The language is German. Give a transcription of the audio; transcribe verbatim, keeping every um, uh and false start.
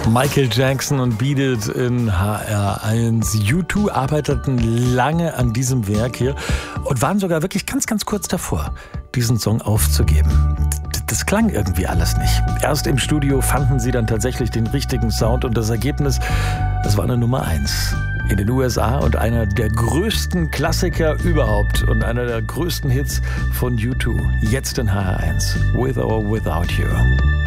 Michael Jackson und Beat It in H R eins. U zwei arbeiteten lange an diesem Werk hier und waren sogar wirklich ganz, ganz kurz davor, diesen Song aufzugeben. Das klang irgendwie alles nicht. Erst im Studio fanden sie dann tatsächlich den richtigen Sound und das Ergebnis, das war eine Nummer eins in den U S A und einer der größten Klassiker überhaupt und einer der größten Hits von U zwei. Jetzt in H R eins. With or Without You.